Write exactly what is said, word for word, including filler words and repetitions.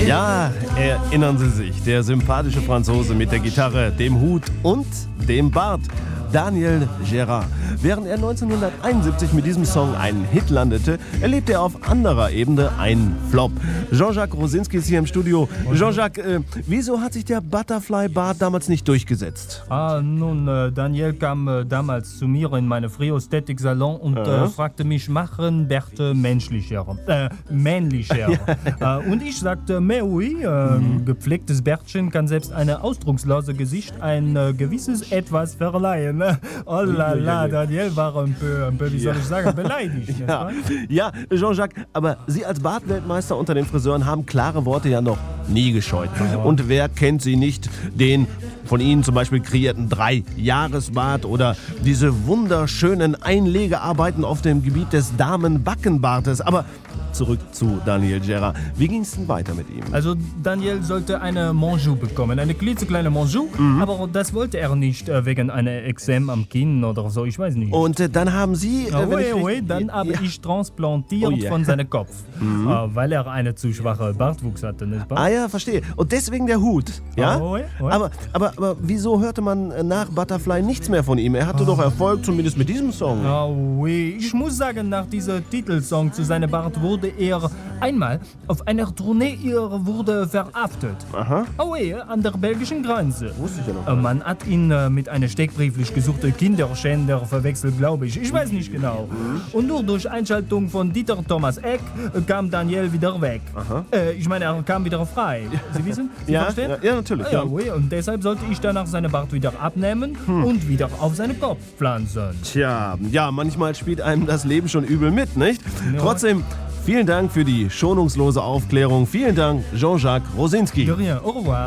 Ja, erinnern Sie sich, der sympathische Franzose mit der Gitarre, dem Hut und dem Bart. Daniel Gérard. Während er neunzehnhunderteinundsiebzig mit diesem Song einen Hit landete, erlebte er auf anderer Ebene einen Flop. Jean-Jacques Rosinski ist hier im Studio. Jean-Jacques, äh, wieso hat sich der Butterfly-Bart damals nicht durchgesetzt? Ah, nun, äh, Daniel kam äh, damals zu mir in meine Friostätik-Salon und äh, fragte mich, machen Bärte menschlicher, äh, männlicher. Ja. Äh, und ich sagte, mais oui, äh, mhm. gepflegtes Bärtchen kann selbst eine ausdruckslose Gesicht ein äh, gewisses Etwas verleihen. Oh la la, Daniel war ein peu, ein peu wie soll ich sagen, beleidigt. Ja, ja, Jean-Jacques, aber Sie als Bartweltmeister unter den Friseuren haben klare Worte ja noch nie gescheut. Ja. Und wer kennt Sie nicht, den von Ihnen zum Beispiel kreierten Drei-Jahres-Bart oder diese wunderschönen Einlegearbeiten auf dem Gebiet des Damenbackenbartes. Aber zurück zu Daniel Gérard. Wie ging es denn weiter mit ihm? Also Daniel sollte eine Manjou bekommen, eine klitzekleine Manjou, mhm. aber das wollte er nicht äh, wegen einer Exem am Kinn oder so, ich weiß nicht. Und äh, dann haben Sie... Äh, oh, oui, oui, dann ja. habe ich transplantiert oh, yeah. von seinem Kopf, mhm. äh, weil er eine zu schwache Bartwuchs hatte. Nicht wahr? Ah ja, verstehe. Und deswegen der Hut, ja? Oh, oui, oui. Aber, aber, aber wieso hörte man nach Butterfly nichts mehr von ihm? Er hatte oh. doch Erfolg, zumindest mit diesem Song. Oh, oui. Ich muss sagen, nach diesem Titelsong zu seinem Bart wurde er einmal auf einer Tournee wurde verhaftet. Aha. Oh, oui, an der belgischen Grenze. Wusste ich ja noch. Man hat ihn äh, mit einem steckbrieflich gesuchten Kinderschänder verwechselt, glaube ich. Ich weiß nicht genau. Mhm. Und nur durch Einschaltung von Dieter Thomas Eck äh, kam Daniel wieder weg. Aha. Äh, ich meine, er kam wieder frei. Sie wissen? Sie ja, verstehen? Ja, ja, natürlich. Ah, ja, oui. Und deshalb sollte ich danach seinen Bart wieder abnehmen hm. und wieder auf seinen Kopf pflanzen. Tja, ja, manchmal spielt einem das Leben schon übel mit, nicht? Ja. Trotzdem, vielen Dank für die schonungslose Aufklärung. Vielen Dank, Jean-Jacques Rosinski. De rien. Au revoir.